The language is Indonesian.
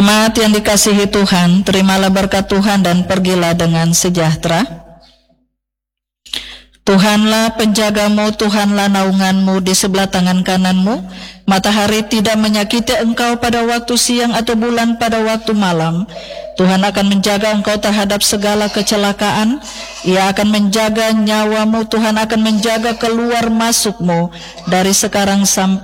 Jemaat yang dikasihi Tuhan, terimalah berkat Tuhan dan pergilah dengan sejahtera. Tuhanlah penjagamu, Tuhanlah naunganmu di sebelah tangan kananmu. Matahari tidak menyakiti engkau pada waktu siang atau bulan pada waktu malam. Tuhan akan menjaga engkau terhadap segala kecelakaan. Ia akan menjaga nyawamu. Tuhan akan menjaga keluar masukmu dari sekarang sampai